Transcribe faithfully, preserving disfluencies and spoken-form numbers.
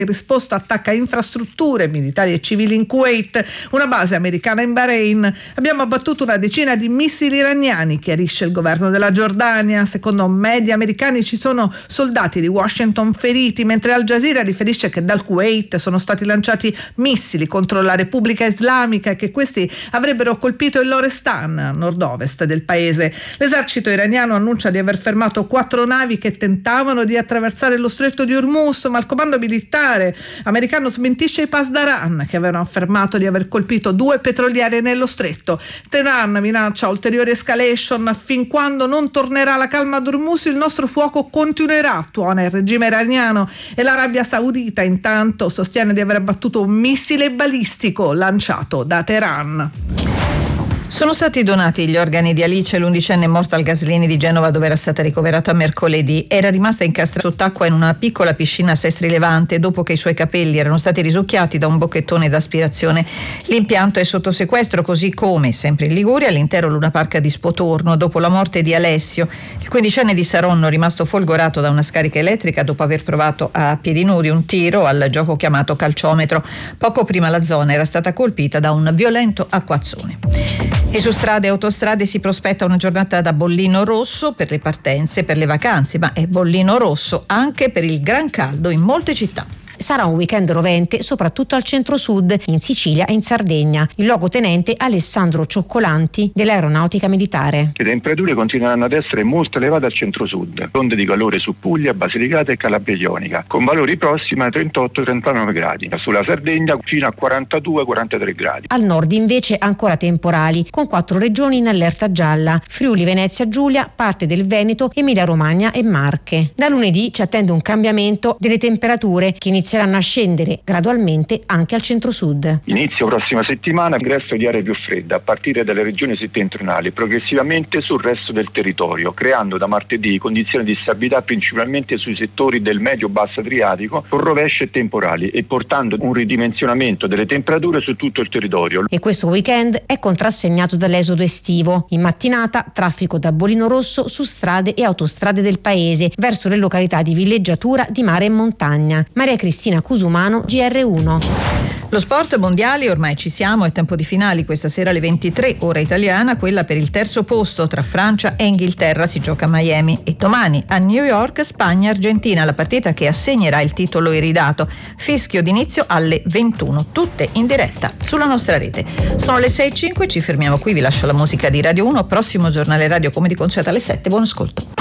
In risposta attacca infrastrutture militari e civili in Kuwait, una base americana in Bahrain. Abbiamo abbattuto una decina di missili iraniani, chiarisce il governo della Giordania. Secondo media americani ci sono soldati di Washington feriti, mentre Al Jazeera riferisce che dal Kuwait sono stati lanciati missili contro la Repubblica Islamica e che questi avrebbero colpito il Lorestan, a nord-ovest del paese. L'esercito iraniano annuncia di aver fermato quattro navi che tentavano di attraversare lo stretto di Hormuz, ma il comando militare americano smentisce i Pasdaran, che avevano affermato di aver colpito due petroliere nello stretto. Teheran minaccia ulteriore escalation: fin quando non tornerà la calma ad Hormuz il nostro fuoco continuerà, tuona il regime iraniano, e l'Arabia Saudita intanto sostiene di aver abbattuto un missile balistico lanciato da Teheran. Sono stati donati gli organi di Alice, l'undicenne morta al Gaslini di Genova, dove era stata ricoverata mercoledì. Era rimasta incastrata sott'acqua in una piccola piscina a Sestri Levante dopo che i suoi capelli erano stati risucchiati da un bocchettone d'aspirazione. L'impianto è sotto sequestro, così come, sempre in Liguria, l'intero Luna Park di Spotorno, dopo la morte di Alessio, il quindicenne di Saronno, rimasto folgorato da una scarica elettrica dopo aver provato a piedi nudi un tiro al gioco chiamato calciometro. Poco prima la zona era stata colpita da un violento acquazzone. E su strade e autostrade si prospetta una giornata da bollino rosso per le partenze, per le vacanze, ma è bollino rosso anche per il gran caldo in molte città. Sarà un weekend rovente soprattutto al centro-sud, in Sicilia e in Sardegna. Il luogotenente Alessandro Cioccolanti dell'Aeronautica Militare. Le temperature continueranno ad essere molto elevate al centro-sud, onde di calore su Puglia, Basilicata e Calabria Ionica, con valori prossimi a trentotto trentanove gradi. Sulla Sardegna fino a quarantadue quarantatré gradi. Al nord invece ancora temporali, con quattro regioni in allerta gialla: Friuli, Venezia Giulia, parte del Veneto, Emilia Romagna e Marche. Da lunedì ci attende un cambiamento delle temperature che inizieranno a scendere gradualmente anche al centro-sud. Inizio prossima settimana ingresso di aree più fredde a partire dalle regioni settentrionali, progressivamente sul resto del territorio, creando da martedì condizioni di stabilità principalmente sui settori del medio-basso Adriatico, con rovesci e temporali, e portando un ridimensionamento delle temperature su tutto il territorio. E questo weekend è contrassegnato dall'esodo estivo. In mattinata traffico da bollino rosso su strade e autostrade del paese verso le località di villeggiatura di mare e montagna. Maria Cristina Cusumano, G R uno. Lo sport mondiali, ormai ci siamo, è tempo di finali. Questa sera alle ventitré, ora italiana, quella per il terzo posto tra Francia e Inghilterra si gioca a Miami, e domani a New York Spagna-Argentina, la partita che assegnerà il titolo iridato. Fischio d'inizio alle ventuno, tutte in diretta sulla nostra rete. Sono le sei e cinque, ci fermiamo qui, vi lascio la musica di Radio uno, prossimo giornale radio come di consueto alle sette, buon ascolto.